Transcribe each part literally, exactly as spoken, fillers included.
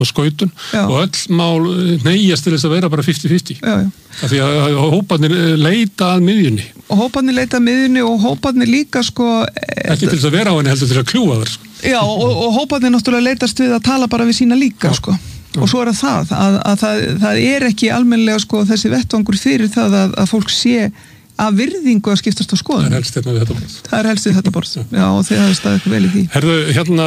og skautun já. Og öll mál neyjast til þess að vera bara fimmtíu fimmtíu. Já, já. Af því að hóparnir leita að miðjunni. Og hóparnir leita að miðjunni og hóparnir líka sko... Ekki til þess að vera á henni heldur til að kljúfa þar. Sko. Já, og, og hóparnir náttúrulega leitast við að tala bara við sína líka, já. Sko. Já. Og svo er það, að, að það, það er ekki almennilega sko þessi vettvangur fyrir það að, að fólk sé að virðingu að skiptast á skoðun. Það er helst hérna við þetta borð. Það er helst við þetta borð, já, og þið hafið staðið eitthvað vel í því. Herðu, hérna,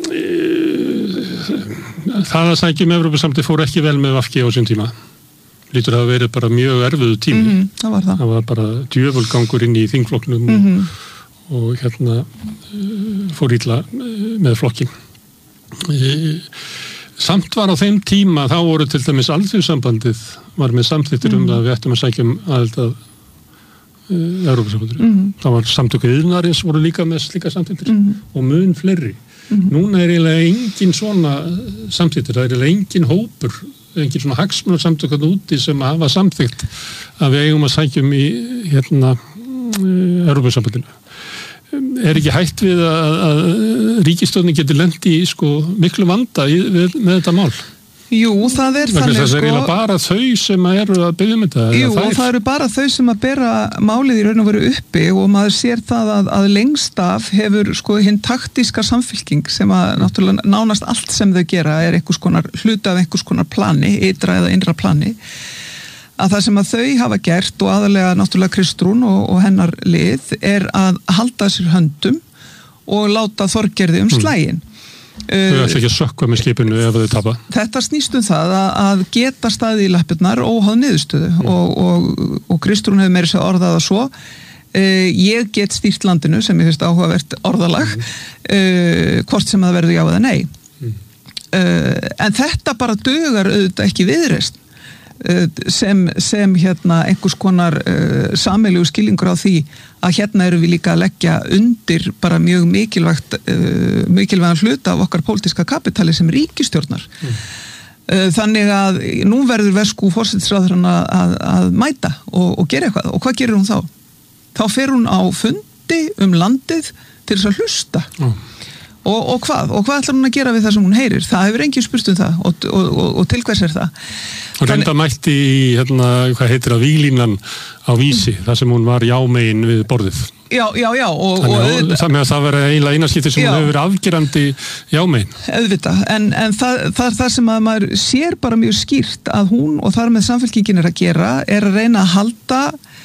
það að sækjum Evrópusamtið fór ekki vel með V G á sín tíma. Lítur að hafa verið bara mjög erfiðu tími. Mm-hmm, það var það. Það var bara djöfulgangur inn í þingflokknum mm-hmm. og, og hérna fór illa með flokkin. Samt var á þeim tíma, þá voru til dæmis Alþýðusambandið var með samþykktir mm-hmm. um það að við ættum að sækjum aðild að Evrópusambandinu. Mm-hmm. Það var samtöku iðnaðarins voru líka með slíka samþykktir mm-hmm. og mun fleiri. Mm-hmm. Núna er eiginlega engin svona samþykktir, það er eiginlega engin hópur, engin svona hagsmunarsamtök úti sem hafa samþykkt að við eigum að sækjum í hérna Evrópusambandinu. Er ekki hætt við að, að ríkisstjórnin getur lent í sko miklu vanda í, við, með þetta mál? Jú, það er þannig sko... Það er eiginlega bara þau sem eru að byggja um þetta. Jú, það, það eru bara þau sem að bera málið í raun og veru uppi og maður sér það að, að lengst af hefur sko hinn taktíska samfylking sem að náttúrulega nánast allt sem þau gera er einhvers konar hluta af einhvers konar plani, ytra eða innra plani, að það sem að þau hafa gert og aðalega náttúrulega Kristrún og, og hennar lið er að halda sér höndum og láta Þorgerði um slaginn. Þau ætla ekki að sökkva með skipinu ef þau tapa. Þetta snýst um það að, að geta staðið í lappirnar óháð niðurstöðu mm. og, og, og Kristrún hefur meira sér orðað að svo uh, ég get stýrt landinu sem ég finnst áhugavert orðalag mm. uh, hvort sem það verður já eða nei mm. uh, en þetta bara dugar auðvitað ekki viðreisn sem, sem hérna einhvers konar uh, sameiginlegu skilningur á því að hérna eru við líka að leggja undir bara mjög mikilvægt uh, mikilvægan hluta af okkar pólitíska kapitali sem ríkisstjórnar mm. uh, þannig að nú verður versku forsætisráðherrann að, að, að mæta og, og gera eitthvað og hvað gerir hún þá? Þá fer hún á fundi um landið til þess að hlusta mm. Og, og hvað? Og hvað ætlar hún að gera við það sem hún heyrir? Það hefur enginn spurt um það og, og, og, og til hvers er það? Og reynda mætti í, hérna, hvað heitir það, víglínan á Vísi, mm. þar sem hún var jámegin við borðið. Já, já, já. Og, þannig, og, og, þannig að það verið eiginlega einaskipti sem já. Hún hefur verið afgerandi jámegin. Auðvitað, en, en það, það er það sem að maður sér bara mjög skýrt að hún og þar með samfélkingin er að gera, er að reyna að halda,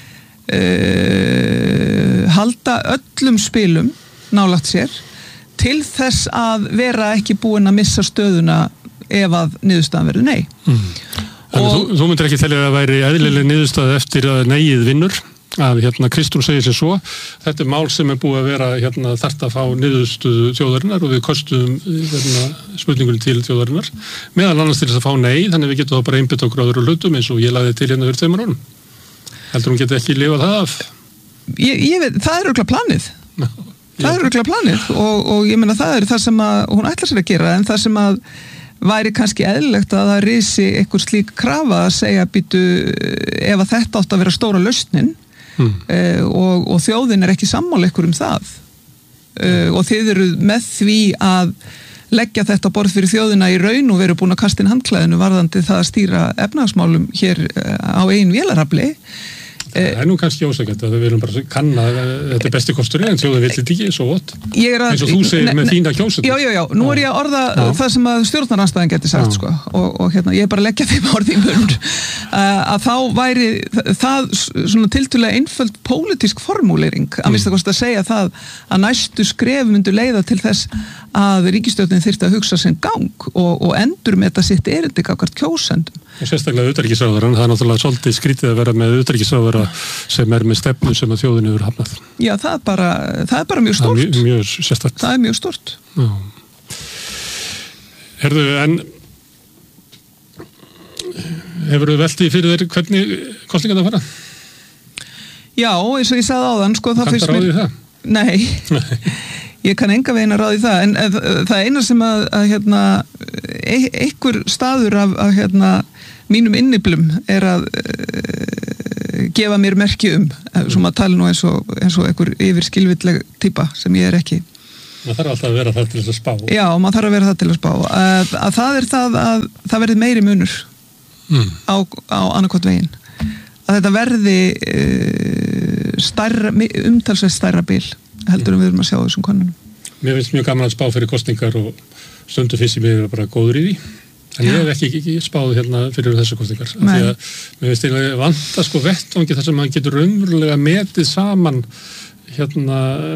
uh, halda öllum spilum nálægt sér, til þess að vera ekki búin að missa stöðuna ef að niðurstaðan verður nei. Mm. Og, þú, þú myndir ekki telja að það væri eðlileg niðurstaða eftir að neyið vinnur, að hérna Kristrún segir sér svo, þetta er mál sem er búið að vera hérna þarft að fá niðurstöðu þjóðarinnar og við kostuðum hérna, spurningunni til þjóðarinnar, meðal annars til þess að fá nei, þannig við getum þá bara einbytt okkur á öðru hlutum eins og ég lagði til hérna fyrir tveimur árum. Heldur hún geti ekki lifað það af? Ég, ég veit, það er örugglega planið. No. Það er örugglega planið og, og ég meina það er það sem að hún ætlar sér að gera en það sem að væri kannski eðlilegt að það risi einhver slík krafa að segja býtu ef að þetta átt að vera stóra lausnin mm. uh, og, og þjóðin er ekki sammála ykkur um það uh, og þið eru með því að leggja þetta borð fyrir þjóðina í raun og veru búin að kasta inn handklæðinu varðandi það að stýra efnahagsmálum hér á eigin vélarafli. Það er nú kannski ósækjandi að við viljum bara kanna þetta er besti kostur en þjóðin vill þetta ekki, svo vott. Eins og þú segir ne, með ne, þína kjósendur. Já, já, já, nú er ég að orða já. Það sem að stjórnarandstæðan geti sagt, já. Sko, og, og hérna, ég er bara að leggja þeim orði í munn, að þá væri það svona tiltölulega einföld pólitísk formúlering, að mista kosti að segja það að næstu skref myndu leiða til þess að ríkisstjórnin þyrfti að hugsa sinn gang og, og endur með þetta sitt erindi gagnvart kjósendum. Og sérstaklega utanríkisráðherrann, það er náttúrulega svolítið skrítið að vera með utanríkisráðherra sem er með stefnu sem að þjóðin hefur hafnað. Já, það er bara, það er bara mjög stórt. Það er mjög, mjög sérstakt. Það er mjög stórt. Já. Herðu, en hefur þú veltið fyrir þeir hvernig kosningarnar fara? Já, eins og ég sagði áðan, sko, það fyrst mér... Kanntu ráðið það? Nei. Ég kann enga veginn að ráði það, en uh, það eina sem að, að hérna, e einhver staður af, af hérna, mínum inniblum er að uh, gefa mér merki um, mm. svo maður tala nú eins og, eins og einhver yfirskilvilleg típa sem ég er ekki. maður þarf alltaf að vera það til þess að spá. Já, maður þarf að vera það til að spá. Að, að það er það að það verði meiri munur mm. á, á annarkot veginn. Að þetta verði uh, stærra, umtalsveit stærra bil heldur en við erum að sjá þessum konunum. Mér finnst mjög gaman að spá fyrir kosningar og stundu fyrst í mig bara góður í því. En ég hef ekki, ekki spáð hérna fyrir þessu kostingar. Því að mér finnst ég vanta sko vettvangi þar sem maður getur raunverulega metið saman hérna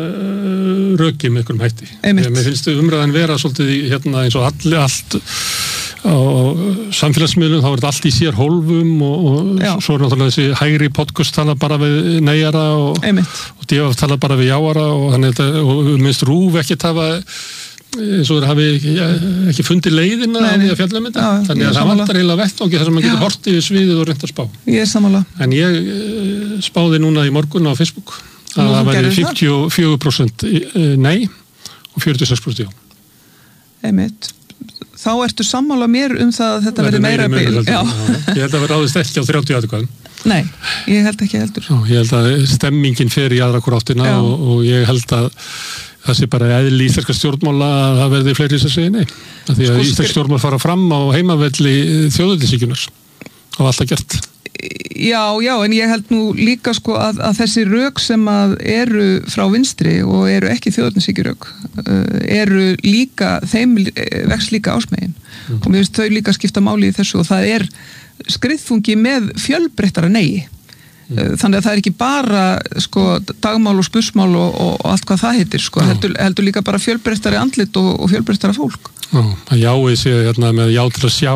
röki með einhverjum hætti. Mér finnst umræðan vera svolítið hérna eins og allir allt á samfélagsmiðlum, þá er þetta allt í sér hólfum og, og svo er náttúrulega þessi hægri podcast tala bara við neyjara og, og djöf tala bara við jáara og þannig að og minnst rúf ekki tafa eins og það hafi ekki, ekki fundið leiðina Nei, að fjalla um þetta. Já, þannig að það vantar eiginlega vettvangi þar sem maður getur hortið við sviðið og reynt að spá. Ég er sammála. En ég spáði núna í morgun á Facebook að það væri fimmtíu og fjögur prósent nei og fjörutíu og sex prósent já. Einmitt. Þá ertu sammála mér um það að þetta verði meira bil. Já. Ég held að það ráðist ekki á þrjátíu atkvæðum. Nei, ég held ekki heldur. Já, ég held að stemmingin fer í aðra hvora áttina og, og ég held að það sé bara eðli íslenska stjórnmála að það verði fleiri sem segja nei. Af því að sko, íslensk stjórnmál fara fram á heimavelli þjóðveldisíkjunnar og alltaf gert. Já, já, en ég held nú líka sko að, að þessi rök sem að eru frá vinstri og eru ekki þjóðveldisíkjurök eru líka, þeim vex líka ásmegin mm. og mér finnst þau líka skipta máli í þessu og það er skriðfungi með fjölbreyttara nei. Mm. Þannig að það er ekki bara sko, dagmál og spursmál og, og, og allt hvað það heitir sko. heldur, heldur líka bara fjölbreyttari andlit og, og fjölbreyttara fólk. Já, að jáið sé hérna, með já til að sjá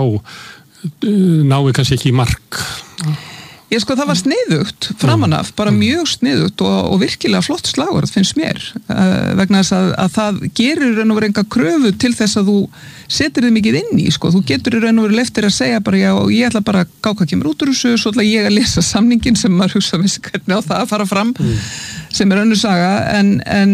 náið kannski ekki í mark. Ég sko það var sniðugt framanaf, bara mjög sniðugt og, og virkilega flott slagur, það finnst mér uh, vegna þess að, að það gerir raun og veru enga kröfu til þess að þú setur þið mikið inn í, sko, þú getur raun og veru leftir að segja bara já og ég ætla bara að gá hvað kemur út úr þessu, svo ætla ég að lesa samningin sem maður hugsa vissi hvernig á það að fara fram mm. sem er önnur saga en, en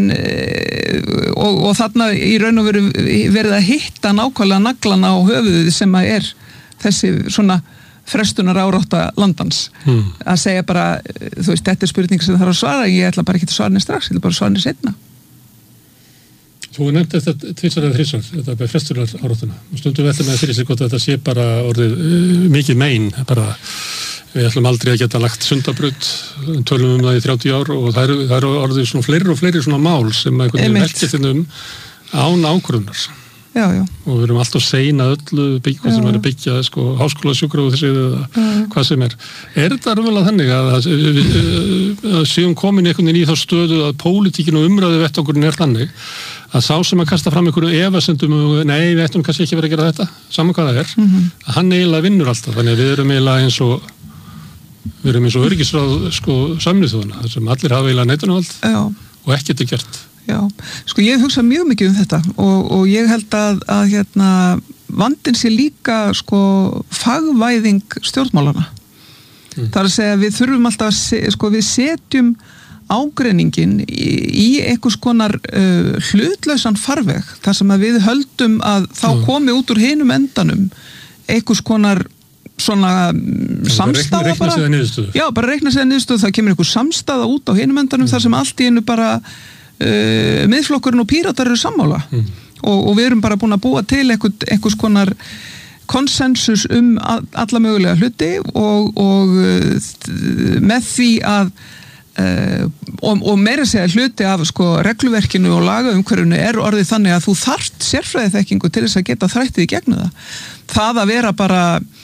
og, og þarna í raun og veru verið að hitta nákvæmlega naglana á höfuðið sem að er þessi svona frestunar árátta landans hmm. að segja bara, þú veist, þetta er spurning sem það þarf að svara, ég ætla bara ekki að svara henni strax, ég ætla bara að svara henni setna. Þú nefndi þetta tvisvar eða þrisvar, þetta er bara frestunar áráttuna og stundum veltum með fyrir sig gott að þetta sé bara orðið uh, mikið mein, bara við ætlum aldrei að geta lagt sundabraut, tölum um það í þrjátíu ár og það eru, það eru orðið svona fleiri og fleiri svona mál sem einhvern veginn velkist um án ákvörðunar. Já, já. Og við erum alltaf seina öllu byggja sem er að byggja sko, háskóla sjúkrahúsi eða já. Hvað sem er. Er þetta raunverulega þannig að, að, að, að séum komin einhvern veginn í þá stöðu að pólitíkin og umræðu vettangurinn er þannig að sá sem að kasta fram einhverju efasendum og nei, við ættum kannski ekki verið að gera þetta, saman hvað það er, mm-hmm. að hann eiginlega vinnur alltaf, þannig að við erum eiginlega eins og við erum eins og öryggisráð sko Sameinuðu þjóðanna, þar sem allir hafa eiginlega neitunarvald og ekkert er gert. Já, sko ég hugsa mjög mikið um þetta og, og ég held að, að hérna, vandinn sé líka sko fagvæðing stjórnmálana. Mm. Það er að segja við þurfum alltaf að se, sko við setjum ágreiningin í, í einhvers konar uh, hlutlausan farveg þar sem að við höldum að þá mm. komi út úr hinum endanum einhvers konar svona samstaða reikna, reikna bara. Já, bara reikna sig að niðurstöðu, það kemur einhver samstaða út á hinum endanum mm. þar sem allt í einu bara Uh, miðflokkurinn og píratar eru sammála mm. og, og við erum bara búin að búa til einhvers, einhvers konar konsensus um alla mögulega hluti og, og uh, með því að uh, og, og meira segja hluti af sko, regluverkinu og lagaumhverfinu er orðið þannig að þú þarft sérfræðiþekkingu til þess að geta þrættið í gegnum það. Það að vera bara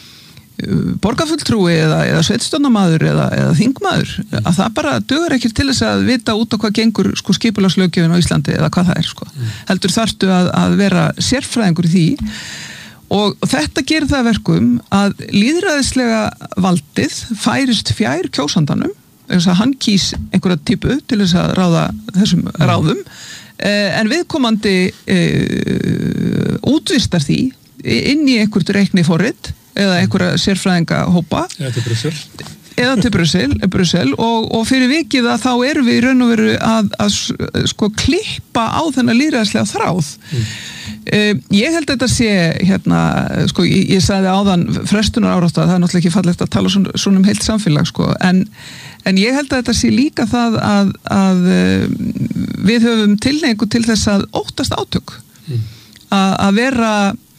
borgarfulltrúi eða, eða sveitstjórnarmaður eða, eða þingmaður, mm. að það bara dugur ekki til þess að vita út á hvað gengur sko skipulagslöggjöfin á Íslandi eða hvað það er sko. Mm. Heldur þarftu að, að vera sérfræðingur í því og, og þetta gerir það verkum að lýðræðislega valdið færist fjær kjósandanum þess að hann kýs einhverja typu til þess að ráða þessum mm. ráðum eh, en viðkomandi eh, útvistar því inn í einhvert reikni forrit eða einhverja sérfræðinga hópa eða til Brussel eða til Brussel, Brussel og, og fyrir vikið að þá erum við í raun og veru að, að sko klippa á þennan lýðræðislega þráð mm. uh, ég held að þetta sé hérna, sko ég, ég sagði áðan frestunar árátta, það er náttúrulega ekki fallegt að tala svona, svona um heilt samfélag sko en, en ég held að þetta sé líka það að, að uh, við höfum tilhneigingu til þess að óttast átök mm. að vera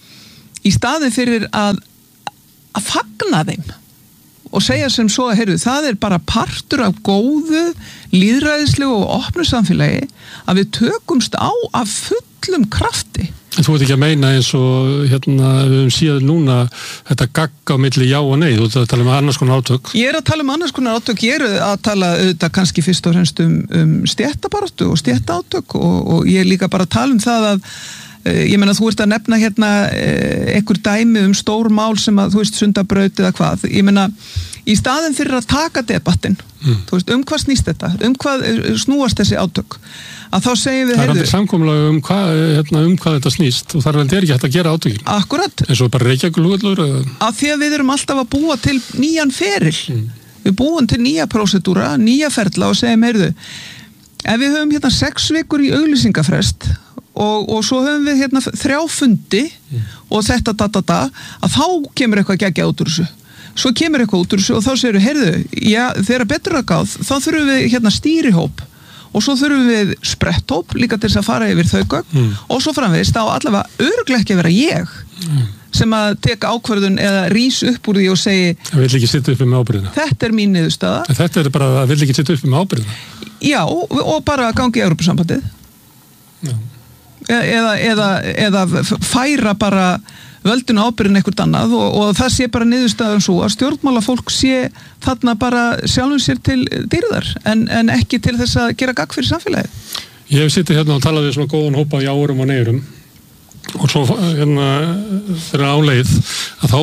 í staðin fyrir að að fagna þeim og segja sem svo að, heyrðu, það er bara partur af góðu, lýðræðislegu og opnu samfélagi að við tökumst á af fullum krafti. En þú ert ekki að meina eins og hérna við höfum síðan núna þetta gagg á milli já og nei, þú ert að tala um annars konar átök. Ég er að tala um annars konar átök, ég er að tala auðvitað kannski fyrst og fremst um, um stéttabaráttu og stéttaátök og, og ég er líka bara að tala um það að ég meina þú ert að nefna hérna einhver dæmi um stór mál sem að þú veist Sundabraut eða hvað, ég meina í staðin fyrir að taka debattinn mm. þú veist, um hvað snýst þetta, um hvað snúast þessi átök, að þá segjum við það er aldrei samkomulag um hvað, hérna, um hvað þetta snýst og þar er ekki hægt að gera átökin akkurat, eins og bara Reykjavíkurflugvöllur að því að við erum alltaf að búa til nýjan feril mm. við búum til nýja prósedúra, nýja ferla og segjum, heyrðu ef við höfum hérna sex vikur í auglýsingafrest Og, og svo höfum við hérna þrjá fundi mm. og þetta da, da, da, að þá kemur eitthvað geggjað út úr þessu svo kemur eitthvað út úr þessu og þá segir við, heyrðu, já, þegar betur að gáð þá þurfum við hérna stýrihóp og svo þurfum við spretthóp líka til þess að fara yfir þau gögn mm. og svo framvegist þá allavega örugglega ekki að vera ég mm. sem að teka ákvörðun eða rís upp úr því og segi það vil ekki sitja upp með ábyrgðina þetta er mín niðurstaða en þetta er bara að vil ekki sitja upp með ábyrgðina já, og, og bara gangi í Evrópusambandið já Eða, eða, eða færa bara völdun ábyrgðin eitthvað annað og, og það sé bara niðurstaðan svo að stjórnmálafólk sé þarna bara sjálfum sér til dýrðar en, en ekki til þess að gera gagn fyrir samfélagið. Ég hef sittið hérna og talað við svona góðan hópa jáurum og neyrum og svo hérna þegar áleið að þá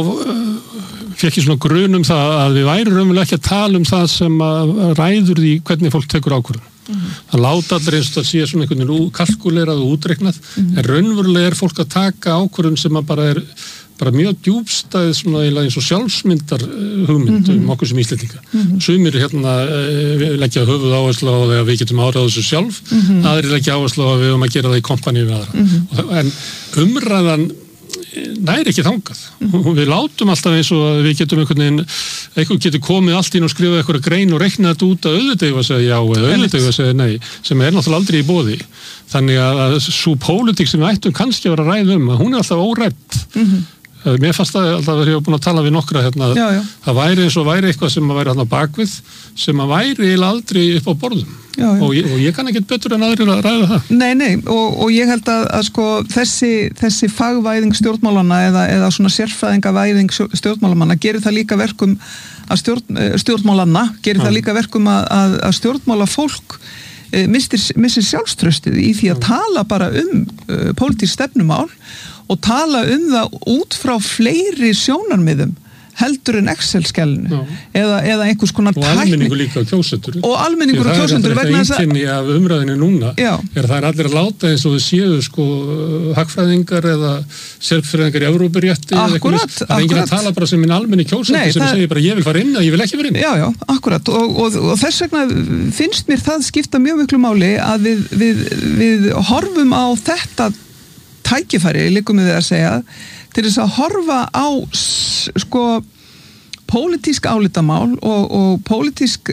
fekk ég svona grun um það að við værum raunverulega ekki að tala um það sem að ræður því hvernig fólk tekur ákvörðun. Mm-hmm. Það láta allir eins og það sé svona einhvern veginn kalkulerað og útreiknað mm-hmm. en raunverulega er fólk að taka ákvörðun sem að bara er bara mjög djúpstæð svona eins og sjálfsmyndar hugmynd mm-hmm. um okkur sem Íslendinga. Mm-hmm. Sumir hérna leggja höfuð áherslu á að við getum áræðað þessu sjálf, mm-hmm. aðrir leggja áherslu á að við höfum að gera það í kompaníu við aðra. Mm-hmm. En umræðan næri ekki þangað. Mm-hmm. Við látum alltaf eins og að við getum einhvern veginn, einhver getur komið allt inn og skrifað eitthvað grein og reiknað þetta út að auðvitað að segja já eða auðvitað að segja nei, sem er náttúrulega aldrei í boði. Þannig að svo pólitík sem við ættum kannski að vera að ræða um, að hún er alltaf órædd. Mm-hmm. Mér fannst það alltaf að ég hef búin að tala við nokkra hérna, já, já. Það væri eins og væri eitthvað sem að væri hérna bakvið, sem að væri eiginlega aldrei upp á borðum. Já, já. Og, ég, og ég kann ekki betur en aðrir að ræða það. Nei, nei, og, og ég held að, að sko, þessi, þessi fagvæðing stjórnmálanna eða, eða svona sérfræðingavæðing stjórnmálamanna gerir það líka verkum að stjórn, stjórnmálanna, gerir já. Það líka verkum að, að, að stjórnmálafólk e, mistir, mistir sjálfströstið í því að já. Tala bara um uh, pólitísk stefnumál og tala um það út frá fleiri sjónarmiðum heldur en Excel-skjælinu eða, eða einhvers konar tækni. Og almenningur líka á kjósendur. Og almenningur á kjósendur. Það er alltaf einkenni af umræðinu núna. Já. Er það er allir að láta eins og þau séu sko hagfræðingar eða sérfræðingar í Evrópurétti. Akkurat. Það er enginn að tala bara sem minn almenni kjósendur sem það... segir bara ég vil fara inn eða ég vil ekki fara inn. Já, já, akkurat. Og, og, og þess vegna finnst mér það skipta mjög miklu máli að við, við, við horfum á þetta tækifæri, líkum við að segja, til þess að horfa á sko pólitísk álitamál og, og pólitísk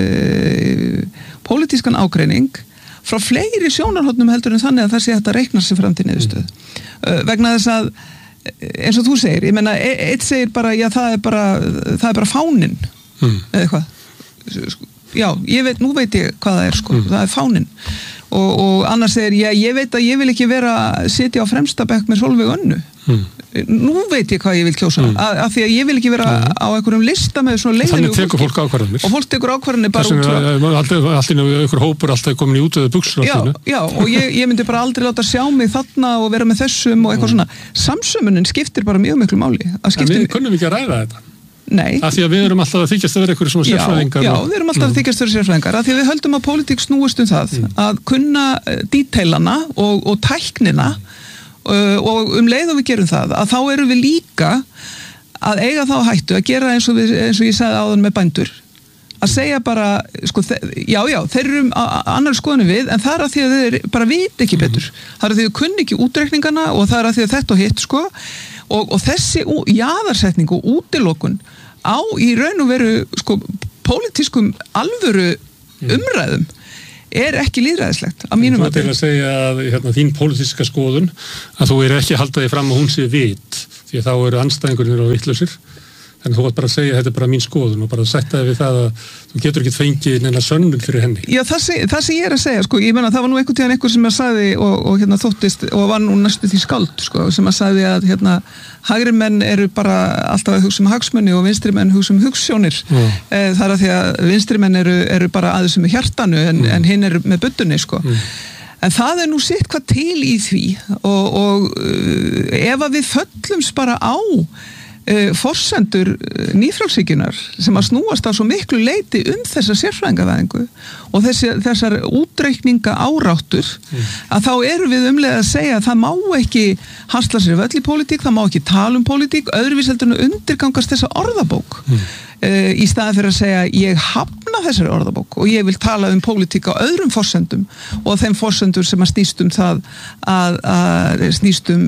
e, pólitískan ágreining frá fleiri sjónarhornum heldur en þannig að það sé hægt að reikna sig fram til niðurstöðu. Mm. Uh, vegna þess að eins og þú segir, ég menna eitt segir bara, já það er bara það er bara fáninn mm. eða hvað. Já, ég veit, nú veit ég hvað það er sko, mm. það er fáninn. Og, og annars segir, já, ég veit að ég vil ekki vera að sitja á fremsta bekk með Sólveig Önnu. Mm. Nú veit ég hvað ég vil kjósa. Mm. Af því að ég vil ekki vera mm. á einhverjum lista með svona leiðinu. Þannig tekur fólk ákvarðanir. Og fólk tekur ákvarðanir bara út frá. Alltaf einhver hópur alltaf komin í útöðu buxur. Já, já, og ég, ég myndi bara aldrei láta sjá mig þarna og vera með þessum og eitthvað mm. svona. Samsömunin skiptir bara mjög miklu máli. En við kunnum ekki að ræða þetta. Nei. Af því að við erum alltaf að þykjast að vera einhverjum svona sérfræðingar. Já, já, við erum alltaf að þykjast að vera sérfræðingar. Af því að við höldum að pólitík snúist um það mm. að kunna díteilana og, og tæknina uh, og um leið og við gerum það, að þá erum við líka að eiga þá hættu að gera eins og, við, eins og ég sagði áðan með bændur. Að segja bara, sko, já, já, þeir eru annar skoðinu við, en það er að því að þeir bara viti ekki betur. Það er að því að þeir kunni ekki útreikningana og það er að því að þetta og hitt, sko. Og, og þessi jaðarsetning og útilokun á í raun og veru sko pólitískum alvöru umræðum er ekki lýðræðislegt að mínum að til að segja að hérna, þín pólitíska skoðun að þú er ekki að halda því fram að hún sé vit því að þá eru andstæðingurnir á vitlausir en þú vart bara að segja að þetta er bara mín skoðun og bara að setja það við það að þú getur ekki fengið neina sönnun fyrir henni. Já, það, seg, það sem ég er að segja, sko, ég menna það var nú einhvern tíðan einhver sem að sagði og, og hérna þóttist og var nú næstu því skáld, sko, sem að sagði að hérna hægri menn eru bara alltaf að hugsa um hagsmuni og vinstri menn hugsa um hugsjónir. Mm. E, það er að því að vinstri menn eru, eru bara aðeins með hjartanu en, mm. en hinn eru með buddunni, sko. Mm. En það er nú sitt hvað til í því og, og uh, ef að við föllumst bara á Uh, forsendur uh, nýfrjálshyggjunnar sem að snúast á svo miklu leiti um þessa sérfræðingavæðingu og þessi, þessar útreikninga áráttur mm. að þá erum við umlega að segja að það má ekki hasla sér völl í pólitík, það má ekki tala um pólitík, öðruvís heldur en undirgangast þessa orðabók mm. uh, í staðan fyrir að segja ég hafna þessari orðabók og ég vil tala um pólitík á öðrum forsendum og þeim forsendur sem að snýst um það að, að snýst um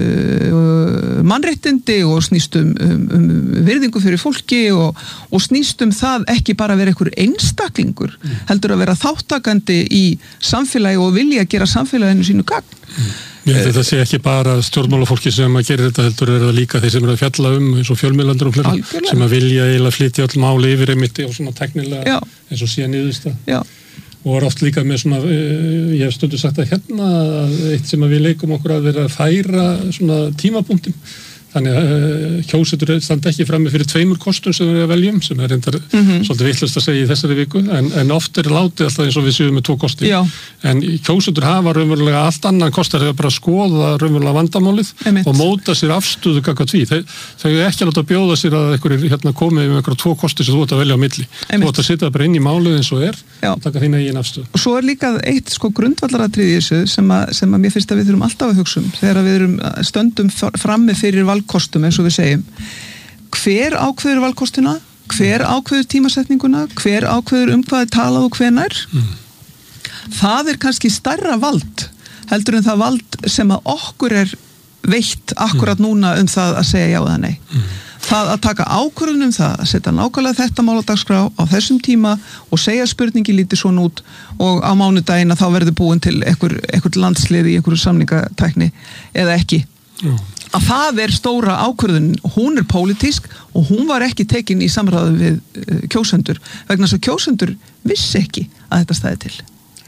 uh, mannréttindi og snýst um, um, um virðingu fyrir fólki og, og snýst um það ekki bara að vera einhver einstaklingur mm. heldur að vera þáttakandi í samfélagi og vilja að gera samfélaginu sínu gagn. Mm. Ég held að þetta sé ekki bara stjórnmálafólki sem að gera þetta heldur er það líka þeir sem eru að fjalla um eins og fjölmiðlandur og fleiri sem að vilja eiginlega flytja öll máli yfir einmitt og svona teknilega Já. Eins og síðan niðurst og var oft líka með svona ég hef stundu sagt að hérna eitt sem að við leikum okkur að vera að færa svona tímapunktum þannig að uh, kjósendur standa ekki frammi fyrir tveimur kostum sem við veljum sem er reyndar mm-hmm. svolítið vitlaust að segja í þessari viku en, en oft er látið alltaf eins og við séum með tvo kosti Já. En kjósendur hafa raunverulega allt annan kostar þegar bara að skoða raunverulega vandamálið Einmitt. Og móta sér afstöðu gagnvart því þau, þau er ekki að láta bjóða sér að einhverjir hérna komið með einhverja tvo kosti sem þú ert að velja á milli Einmitt. Þú ert að setja bara inn í málið eins og er Já. Og taka þína eigin afstöðu. Og svo er líka eitt sko grundvallaratriði í þessu sem að, sem að mér finnst að við þurfum alltaf að hugsa um þegar við erum stöndum frammi fyrir valkostum eins og við segjum. Hver ákveður valkostina? Hver ákveður tímasetninguna? Hver ákveður um hvað er talað og hvenær? Mm. Það er kannski stærra vald heldur en það vald sem að okkur er veitt akkurat mm. núna um það að segja já eða nei. Mm. Það að taka ákvörðun um það að setja nákvæmlega þetta mál á dagskrá á þessum tíma og segja spurningi lítið svona út og á mánudaginn að þá verður búin til einhver, einhver landslið í einhverju samningatækni eða ekki. Mm. Að það er stóra ákvörðun, hún er pólitísk og hún var ekki tekin í samráðu við uh, kjósendur vegna þess að kjósendur vissi ekki að þetta stæði til.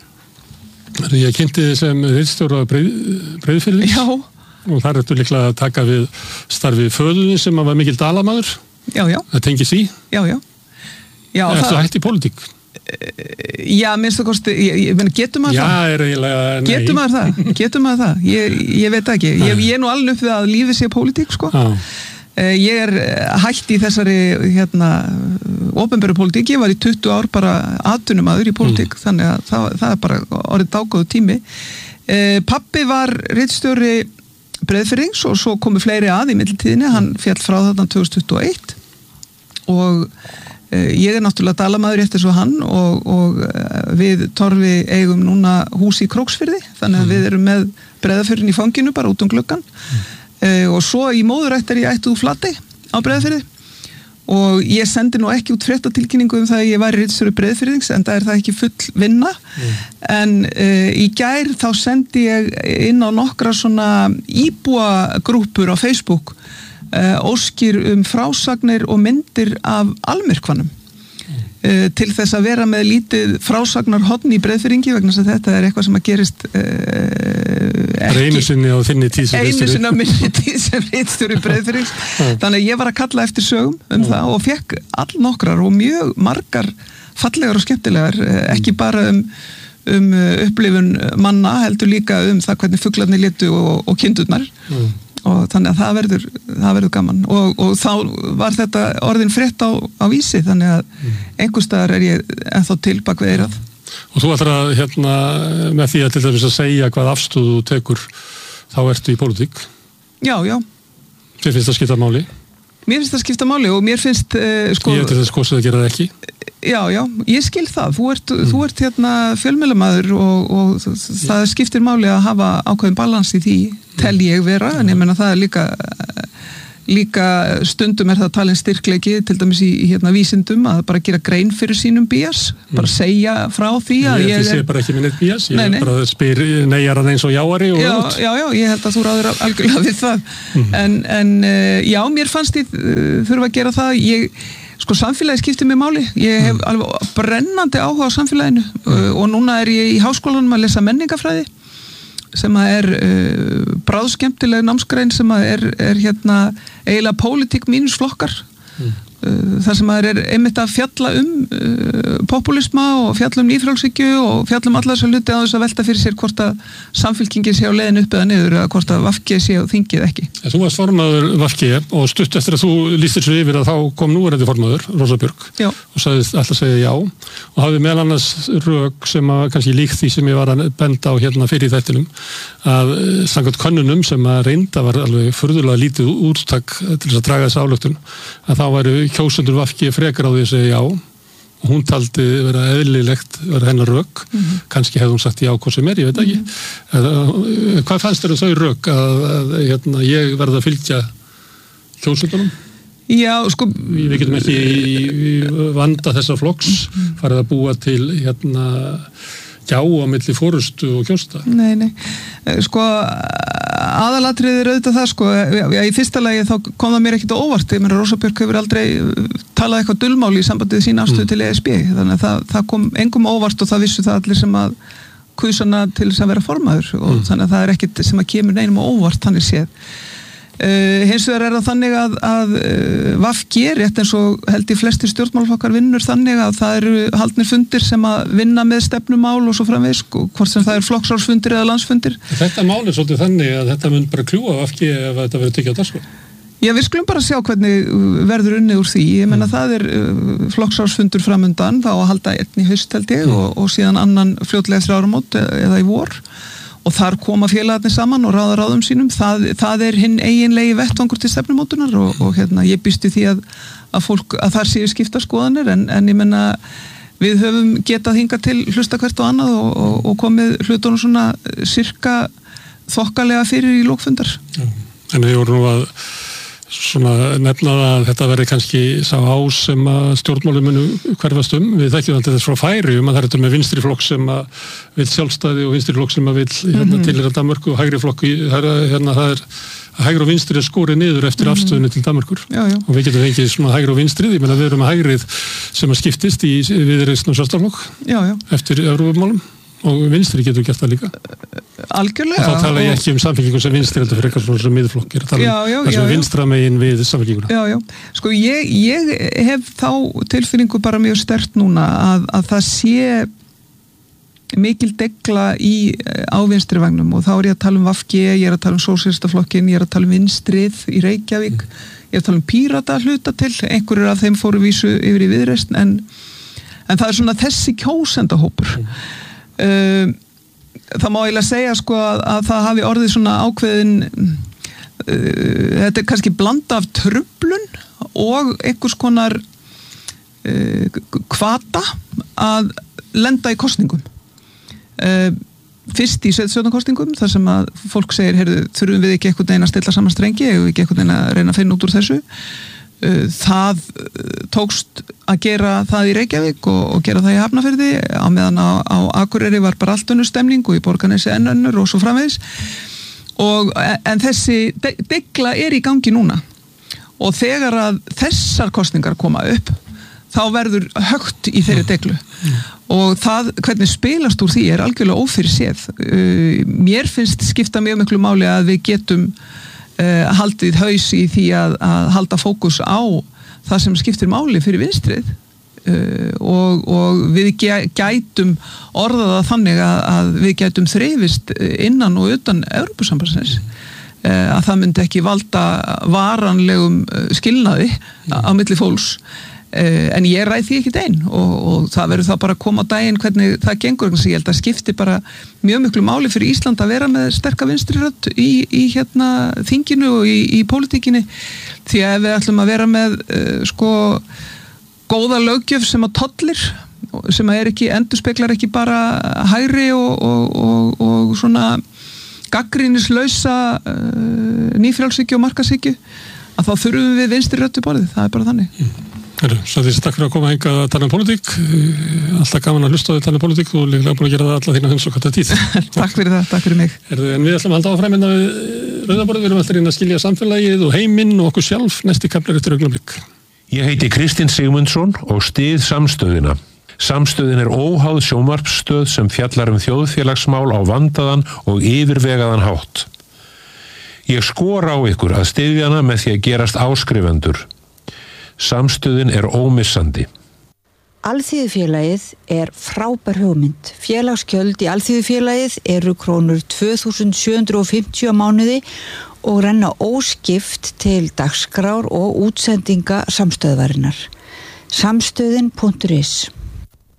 Ég kynnti þið sem ritstjóra breið, Breiðafirðings. Já. Og þar ertu líklega að taka við starfi föðunni sem var mikil dalamaður. Já, já. Það tengis í. Já, já. já Ertu það... hætt í pólitík? Já, minnst það kosti, ég, ég meni, getur maður já, það? Já, er eiginlega, nei. Getur maður það? Getur maður það? Ég, ég veit ekki. Ég, ég er nú alveg upp við að lífið sé pólitík, sko. Já. Ég er hætt í þessari, hérna, opinberu pólitík. Ég var í tuttugu ár bara atvinnumaður í pólitík, mm. þannig að það, það er bara orðið dágóðu tími. Pabbi var ritstjóri Breiðafirðings og svo komu fleiri að í millitíðinni. Hann féll frá þarna tvö þúsund tuttugu og eitt og ég er náttúrulega dalamaður eftir svo hann og, og við Torfi eigum núna hús í Króksfirði þannig að mm. við erum með Breiðafirðin í fanginu bara út um gluggan mm. uh, og svo í móðurætt er ég ættuð Flatey á Breiðafirði og ég sendi nú ekki út fréttatilkynningu um það að ég væri ritstjóri Breiðafirðings en það er það ekki full vinna mm. en uh, í gær þá sendi ég inn á nokkra svona íbúagrúpur á Facebook Uh, óskir um frásagnir og myndir af almyrkvanum mm. uh, til þess að vera með lítið frásagnar horn í Breiðafirðingi vegna þess að þetta er eitthvað sem að gerist uh, ekki einu sinni á þinni tíð sem einu sinni á minni tíð sem ritstjóri Breiðafirðings mm. þannig að ég var að kalla eftir sögum um mm. það og fekk all nokkrar og mjög margar fallegar og skemmtilegar uh, ekki bara um um upplifun manna heldur líka um það hvernig fuglarnir létu og, og kindurnar mm. og þannig að það verður, það verður gaman og, og þá var þetta orðin frétt á, á vísi þannig að mm. einhvers staðar er ég ennþá til bak við eirað. Og þú ætlar að hérna með því að til dæmis að segja hvað afstöðu þú tekur þá ertu í pólitík? Já, já. Þér finnst það skipta máli? Mér finnst það skipta máli og mér finnst uh, sko... Ég veit þess kosið að gera það ekki? Já, já, ég skil það. Þú ert, mm. þú ert hérna fjölmiðlamaður og, og það skiptir máli að hafa ákveðin balans í því tel ég vera, en ég menna það er líka líka stundum er það talin styrkleiki til dæmis í, í hérna vísindum að bara gera grein fyrir sínum bías, bara segja frá því að ég, ég... Ég sé bara ekki minn eitt bías, ég nei, nei. bara spyr neyjaran eins og jáari og já, öðvöld. Já, já, ég held að þú ráður algjörlega við það. Mm. En, en já, mér fannst ég þurfa að gera það. Ég, sko, samfélagi skiptir mér máli. Ég hef mm. alveg brennandi áhuga á samfélaginu mm. og núna er ég í háskólanum að lesa menningafræði sem að er uh, bráðskemmtileg námsgrein sem að er, er hérna eiginlega pólitík mínus flokkar mm. uh, þar sem að er einmitt að fjalla um uh, populisma og fjalla um nýfrjálshyggju og fjalla um alla þessa hluti á þess að velta fyrir sér hvort að samfylkingin sé á leiðin upp eða niður eða hvort að V G sé á þingið ekki. En þú varst formaður V G og stutt eftir að þú lýstir svo yfir að þá kom núverandi formaður, Rósa Björk, já. Og sagðist alltaf segja já og hafði meðal annars rök sem að kannski líkt því sem ég var að benda á hérna fyrir þættinum að samkvæmt könnunum sem að reynda var alveg furðulega lítið úrtak til þess að draga þessa ályktun að þá væru kjósendur V G frekar á því að segja já og hún taldi vera eðlilegt vera hennar rök, mm-hmm. kannski hefði hún sagt já hvað sem er, ég veit ekki mm-hmm. Hvað fannst þér þau rök að, að hérna, ég verði að fylgja kjósendunum? Já, sko... Við getum ekki í, í vanda þessa flokks mm-hmm. farið að búa til hérna já á milli fórustu og kjósta. Nei, nei. Sko, aðalatriðið er auðvitað það, sko. Já, í fyrsta lagi þá kom það mér ekkert á óvart. Ég meina, Rósa Björk hefur aldrei talað eitthvað dulmáli í sambandið sín afstöðu mm. til E S B. Þannig að það, það kom engum óvart og það vissu það allir sem að kusana til þess að vera formaður og mm. þannig að það er ekkert sem að kemur neinum á óvart þannig séð. Uh, hins vegar er það þannig að, að uh, V G rétt eins og held í flestir stjórnmálaflokkar vinnur þannig að það eru haldnir fundir sem að vinna með stefnumál og svo framvegis og hvort sem það er flokksársfundir eða landsfundir. Þetta mál er svolítið þannig að þetta mun bara kljúa V G ef þetta verður tekið á dagskrá. Já, við skulum bara sjá hvernig verður unnið úr því. Ég menna mm. það er uh, flokksársfundur framundan þá að halda einn í haust held ég mm. og, og síðan annan fljótlega eftir áramót eða í vor. Og þar koma félagarnir saman og ráða ráðum sínum. Það, það er hinn eiginlegi vettvangur til stefnumótunar og, og hérna, ég býstu því að, að, fólk, að þar séu skipta skoðanir en, en ég menna við höfum getað hingað til hlusta hvert og annað og, og, og komið hlutunum svona sirka þokkalega fyrir í lókfundar. Já, en við vorum nú að svona nefna að þetta verði kannski sá ás sem að stjórnmálum munu hverfast um. Við þekkjum alltaf þess frá Færeyjum að það er þetta með vinstri flokk sem að vill sjálfstæði og vinstri flokk sem að vill hérna, mm-hmm. tilheyra Danmörku og hægri flokk það er, hérna, það er að hægri og vinstri er skórið niður eftir mm-hmm. afstöðunni til Danmörkur já, já. Og við getum fengið svona hægri og vinstrið, ég meina við erum að hægrið sem að skiptist í viðreisn og sjálfstæðarflokk eftir Evrópumálum og vinstri getur gert það líka algjörlega og þá tala ég ekki um samfélkingu sem vinstri heldur fyrir eitthvað svona miðflokk ég er að tala um það sem vinstra megin við samfélkinguna já, já. Sko ég, ég hef þá tilfinningu bara mjög sterkt núna að, að það sé mikil degla í á vinstri vagnum og þá er ég að tala um V G, ég er að tala um sósíalistaflokkin, ég er að tala um vinstrið í Reykjavík, mm. ég er að tala um Pírata hluta til, einhverjur af þeim fóru vísu yfir í Viðreisn en, en það er svona þessi kjósendahópur mm. Uh, það má eiginlega segja sko að, að það hafi orðið svona ákveðin uh, þetta er kannski blanda af truflun og einhvers konar uh, hvata að lenda í kosningum uh, fyrst í sveitarstjórnarkosningum þar sem að fólk segir, heyrðu, þurfum við ekki einhvern veginn að stilla saman strengi, hefur við ekki einhvern veginn að reyna að finna út úr þessu það tókst að gera það í Reykjavík og, og gera það í Hafnarfirði á meðan á, á Akureyri var bara allt önnur stemning og í Borgarnesi enn önnur og svo framvegis og en þessi degla er í gangi núna og þegar að þessar kosningar koma upp þá verður högt í þeirri deglu mm. og það hvernig spilast úr því er algjörlega ófyrirséð mér finnst skipta mjög miklu máli að við getum Uh, haldið haus í því að, að halda fókus á það sem skiptir máli fyrir vinstrið uh, og, og við gætum orðaða þannig að, að við gætum þrifist innan og utan Evrópusambandsins uh, að það myndi ekki valda varanlegum skilnaði mm. á milli fólks uh, en ég ræð því ekkert einn og, og það verður þá bara að koma á daginn hvernig það gengur, þannig að ég held að skipti bara mjög miklu máli fyrir Ísland að vera með sterka vinstri rödd í, í hérna þinginu og í, í pólitíkinni því að ef við ætlum að vera með uh, sko góða löggjöf sem að tollir sem að er ekki, endurspeglar ekki bara hægri og, og, og, og svona gagnrýnislausa uh, nýfrjálshyggju og markaðshyggju að þá þurfum við vinstri rödd við borðið, það er bara þannig. Mm. Heru, svo því takk fyrir að koma hingað að tala um pólitík, alltaf gaman að hlusta á því að tala um pólitík og líklega búin að gera það alla þína hunds og kvarta tíð. Takk fyrir það, takk fyrir mig. Heru, en við ætlum að halda áfram hérna við Rauðaborðið, við erum alltaf reyna að skilja samfélagið og heiminn og okkur sjálf næsti kaflar eftir augnablik. Ég heiti Kristinn Sigmundsson og styð Samstöðina. Samstöðin er óháð sjónvarpsstöð sem fjallar um þjóðfélagsmál á vandaðan og yfirvegaðan hátt. Ég skora á ykkur að styðja hana með því að gerast áskrifendur. Samstöðin er ómissandi. Alþýðufélagið er frábær hugmynd. Félagsgjöld í Alþýðufélagið eru krónur tvö þúsund sjö hundruð fimmtíu á mánuði og renna óskipt til dagskrár og útsendinga samstöðvarinnar. Samstöðin punktur is